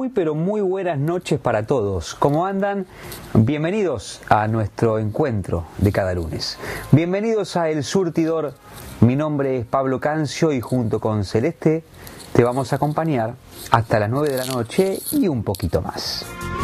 Muy pero muy buenas noches para todos. ¿Cómo andan? Bienvenidos a nuestro encuentro de cada lunes. Bienvenidos a El Surtidor. Mi nombre es Pablo Cancio y junto con Celeste te vamos a acompañar hasta las 9 de la noche y un poquito más.